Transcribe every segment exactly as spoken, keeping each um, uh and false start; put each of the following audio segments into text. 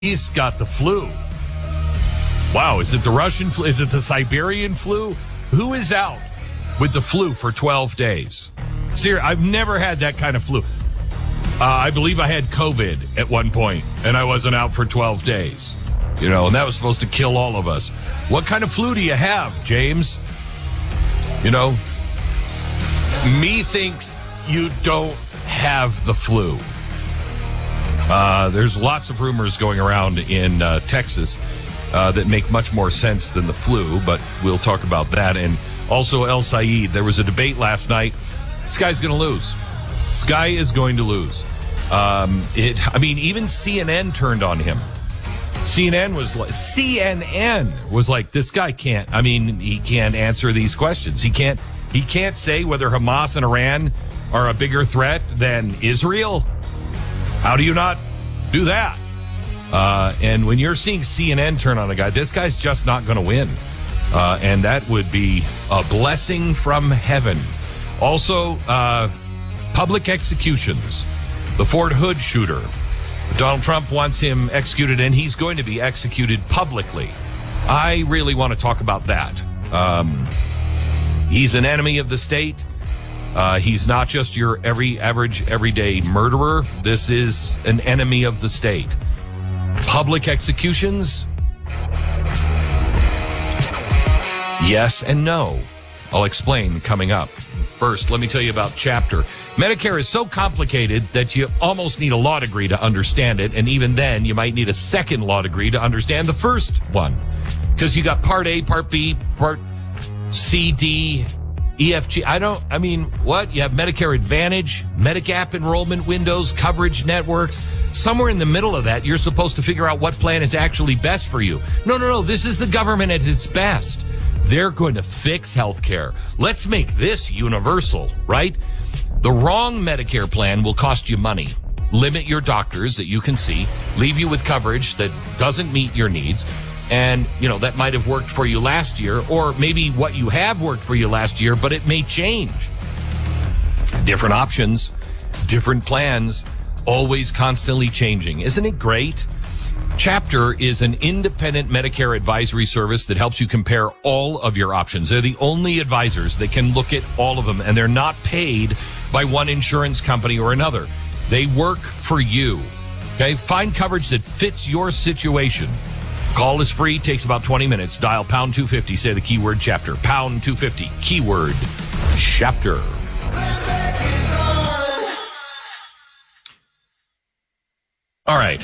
He's got the flu. Wow, is it the Russian flu? Is it the Siberian flu? Who is out with the flu for twelve days? Seriously, I've never had that kind of flu. Uh, I believe I had COVID at one point, and I wasn't out for twelve days. You know, and that was supposed to kill all of us. What kind of flu do you have, James? You know, me thinks you don't have the flu. Uh, there's lots of rumors going around in uh, Texas uh, that make much more sense than the flu, but we'll talk about that. And also El Sayed, there was a debate last night. This guy's going to lose. This guy is going to lose. Um, it. I mean, even C N N turned on him. C N N was like, C N N was like, this guy can't, I mean, he can't answer these questions. He can't, he can't say whether Hamas and Iran are a bigger threat than Israel. How do you not do that? Uh, and when you're seeing C N N turn on a guy, this guy's just not going to win. Uh, and that would be a blessing from heaven. Also, uh, public executions. The Fort Hood shooter. Donald Trump wants him executed, and he's going to be executed publicly. I really want to talk about that. Um, he's an enemy of the state. Uh, he's not just your every average, everyday murderer. This is an enemy of the state. Public executions? Yes and no. I'll explain coming up. First, let me tell you about Chapter. Medicare is so complicated that you almost need a law degree to understand it, and even then, you might need a second law degree to understand the first one. Because you got Part A, Part B, Part C, D, E, F, G. I don't, I mean, what? You have Medicare Advantage, Medigap enrollment windows, coverage networks. Somewhere in the middle of that, you're supposed to figure out what plan is actually best for you. No, no, no. This is the government at its best. They're going to fix healthcare. Let's make this universal, right? The wrong Medicare plan will cost you money, limit your doctors that you can see, leave you with coverage that doesn't meet your needs. And, you know, that might have worked for you last year, or maybe what you have worked for you last year, but it may change. Different options, different plans, always constantly changing. Isn't it great? Chapter is an independent Medicare advisory service that helps you compare all of your options. They're the only advisors that can look at all of them, and they're not paid by one insurance company or another. They work for you. Okay? Find coverage that fits your situation. Call is free, takes about twenty minutes. Dial pound two fifty, say the keyword Chapter. Pound two fifty, keyword Chapter. All right.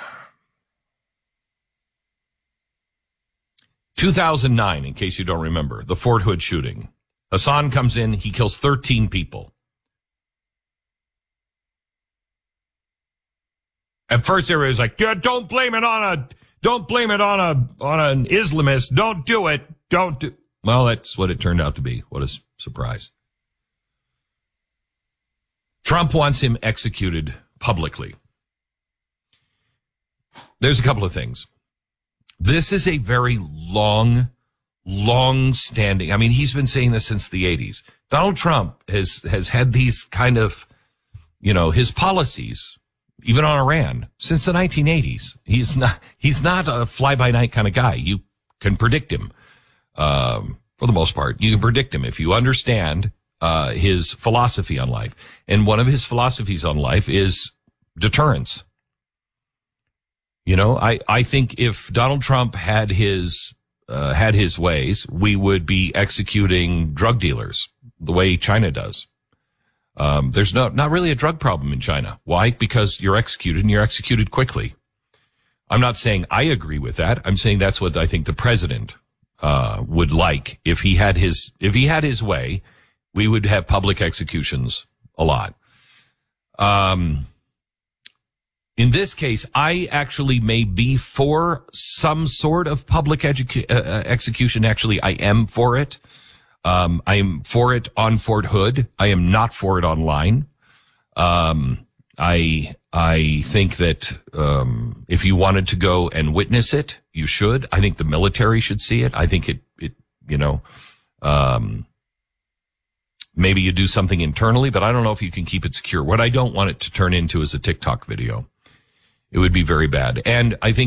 two thousand nine, in case you don't remember, the Fort Hood shooting. Hassan comes in, he kills thirteen people. At first everybody was like, yeah, don't blame it on a, don't blame it on a, on an Islamist. Don't do it. Don't do. Well, that's what it turned out to be. What a surprise. Trump wants him executed publicly. There's a couple of things. This is a very long, long standing. I mean, he's been saying this since the eighties. Donald Trump has, has had these kind of, you know, his policies, even on Iran, since the nineteen eighties. He's not, he's not a fly by night kind of guy. You can predict him. Um, for the most part, you can predict him if you understand, uh, his philosophy on life. And one of his philosophies on life is deterrence. You know, I, I think if Donald Trump had his, uh, had his ways, we would be executing drug dealers the way China does. Um, there's not, not really a drug problem in China. Why? Because you're executed and you're executed quickly. I'm not saying I agree with that. I'm saying that's what I think the president, uh, would like. If he had his, if he had his way, we would have public executions a lot. Um, In this case, I actually may be for some sort of public edu- uh, execution. Actually, I am for it. Um, I am for it on Fort Hood. I am not for it online. Um, I, I think that, um, if you wanted to go and witness it, you should. I think the military should see it. I think it, it, you know, um, maybe you do something internally, but I don't know if you can keep it secure. What I don't want it to turn into is a TikTok video. It would be very bad. And I think